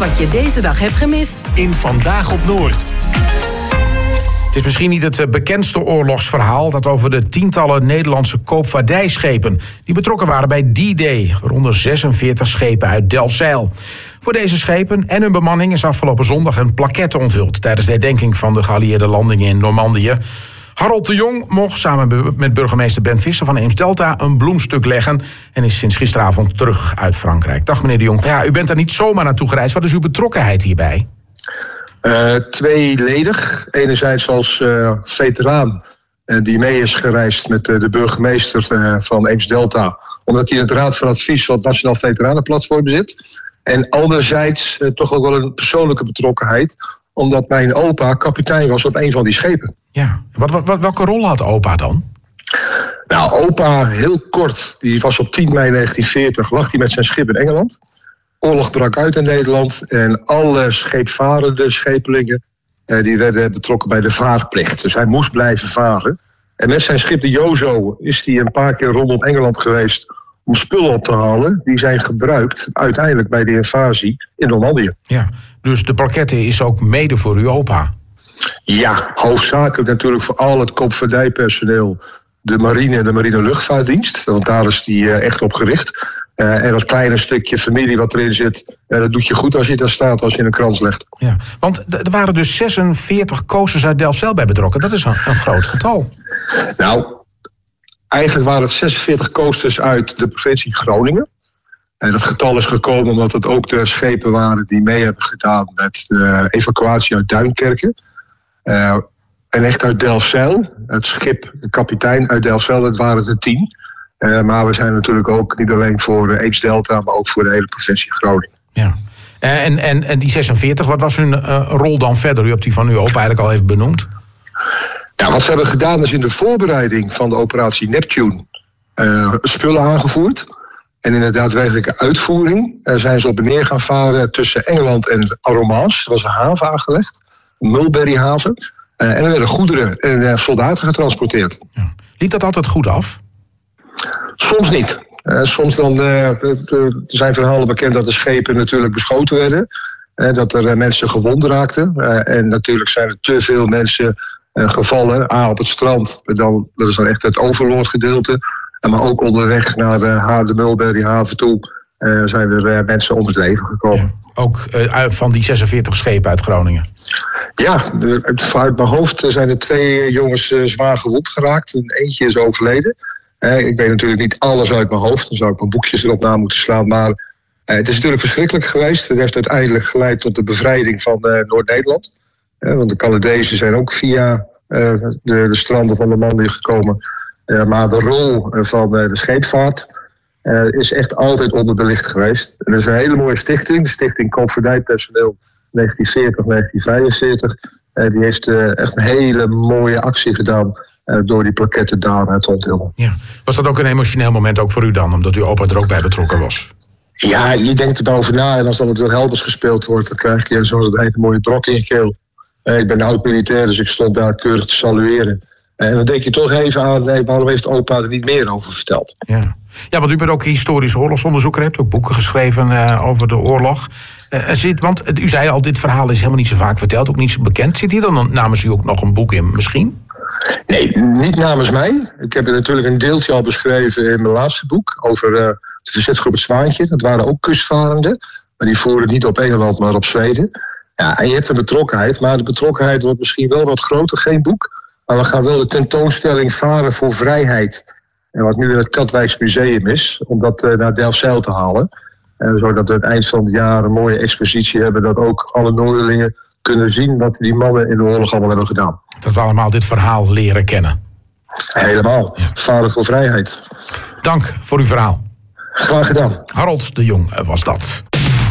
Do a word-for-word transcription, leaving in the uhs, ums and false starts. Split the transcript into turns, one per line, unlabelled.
wat je deze dag hebt gemist
in Vandaag op Noord.
Het is misschien niet het bekendste oorlogsverhaal dat over de tientallen Nederlandse koopvaardijschepen die betrokken waren bij D-Day, waaronder zesenveertig schepen uit Delfzijl. Voor deze schepen en hun bemanning is afgelopen zondag een plaquette onthuld tijdens de herdenking van de geallieerde landingen in Normandië. Harold de Jong mocht samen met burgemeester Ben Visser van Eems-Delta een bloemstuk leggen en is sinds gisteravond terug uit Frankrijk. Dag meneer de Jong. Ja, u bent daar niet zomaar naartoe gereisd. Wat is uw betrokkenheid hierbij?
Uh, tweeledig. Enerzijds als uh, veteraan uh, die mee is gereisd met uh, de burgemeester uh, van Eems-Delta, omdat hij in het Raad van Advies van het Nationaal Veteranenplatform zit. En anderzijds uh, toch ook wel een persoonlijke betrokkenheid, omdat mijn opa kapitein was op een van die schepen.
Ja, wat, wat, welke rol had opa dan?
Nou, opa, heel kort, die was op tien mei negentien veertig, lag hij met zijn schip in Engeland. Oorlog brak uit in Nederland en alle scheepvarende schepelingen eh, die werden betrokken bij de vaarplicht. Dus hij moest blijven varen. En met zijn schip de Jozo is hij een paar keer rondom Engeland geweest om spullen op te halen. Die zijn gebruikt uiteindelijk bij de invasie in Normandië.
Ja, dus de plaquette is ook mede voor uw opa?
Ja, hoofdzakelijk natuurlijk voor al het koopvaardijpersoneel, de marine en de marine luchtvaartdienst. Want daar is die uh, echt op gericht. Uh, en dat kleine stukje familie wat erin zit, uh, dat doet je goed als je daar staat, als je een krans legt.
Ja, want er waren dus zesenveertig coasters uit Delfzijl bij betrokken. Dat is een, een groot getal.
Nou, eigenlijk waren het zesenveertig coasters uit de provincie Groningen. En dat getal is gekomen omdat het ook de schepen waren die mee hebben gedaan met de evacuatie uit Duinkerken. Uh, en echt uit Delfzijl, het schip, de kapitein uit Delfzijl, dat waren er tien. Uh, maar we zijn natuurlijk ook niet alleen voor uh, Eems-Delta, maar ook voor de hele provincie Groningen.
Ja. En, en, en die zesenveertig, wat was hun uh, rol dan verder? U hebt die van uw opa eigenlijk al even benoemd.
Ja, wat ze hebben gedaan is in de voorbereiding van de operatie Neptune uh, spullen aangevoerd. En in de daadwerkelijke uitvoering uh, zijn ze op en neer gaan varen tussen Engeland en Romans. Er was een haven aangelegd, een Mulberry-haven. Uh, en er werden goederen en uh, soldaten getransporteerd.
Ja. Liep dat altijd goed af?
Soms niet. Uh, soms dan, uh, er zijn verhalen bekend dat de schepen natuurlijk beschoten werden. Uh, dat er uh, mensen gewond raakten. Uh, en natuurlijk zijn er te veel mensen uh, gevallen. A, op het strand. Dan, dat is dan echt het overlordgedeelte. Uh, maar ook onderweg naar de, de Mulberry-haven toe uh, zijn er uh, mensen om het leven gekomen.
Ja, ook uh, van die zesenveertig schepen uit Groningen?
Ja, uit mijn hoofd zijn er twee jongens uh, zwaar gewond geraakt. En eentje is overleden. Ik weet natuurlijk niet alles uit mijn hoofd, dan zou ik mijn boekjes erop na moeten slaan. Maar eh, het is natuurlijk verschrikkelijk geweest. Het heeft uiteindelijk geleid tot de bevrijding van eh, Noord-Nederland. Eh, want de Canadezen zijn ook via eh, de, de stranden van Normandië gekomen. Eh, maar de rol van eh, de scheepvaart eh, is echt altijd onderbelicht geweest. En er is een hele mooie stichting, de Stichting Koopvaardijpersoneel negentien veertig tot negentien vijfenveertig. Eh, die heeft eh, echt een hele mooie actie gedaan. Uh, door die plaquette daar te onthullen.
Ja. Was dat ook een emotioneel moment ook voor u dan, omdat uw opa er ook bij betrokken was?
Ja, je denkt erover na en als dan het Wilhelmus gespeeld wordt, dan krijg je zoals het heet een mooie brok in je keel. Uh, ik ben oud-militair, dus ik stond daar keurig te salueren. Uh, en dan denk je toch even aan, nee, waarom heeft opa er niet meer over verteld?
Ja, ja, want u bent ook historisch oorlogsonderzoeker, hebt ook boeken geschreven uh, over de oorlog. Uh, zit, want u zei al, dit verhaal is helemaal niet zo vaak verteld, ook niet zo bekend. Zit hier dan namens u ook nog een boek in misschien?
Nee, niet namens mij. Ik heb er natuurlijk een deeltje al beschreven in mijn laatste boek over uh, de verzetsgroep Het Zwaantje. Dat waren ook kustvarenden, maar die voeren niet op Engeland, maar op Zweden. Ja, en je hebt een betrokkenheid, maar de betrokkenheid wordt misschien wel wat groter. Geen boek, maar we gaan wel de tentoonstelling Varen voor Vrijheid. En wat nu in het Katwijks Museum is, om dat uh, naar Delfzijl te halen. En zodat we aan het eind van het jaar een mooie expositie hebben, dat ook alle Noorderlingen kunnen zien wat die mannen in de oorlog allemaal hebben gedaan.
Dat we allemaal dit verhaal leren kennen.
Helemaal. Ja. Varen voor Vrijheid.
Dank voor uw verhaal.
Graag gedaan.
Harold de Jong was dat.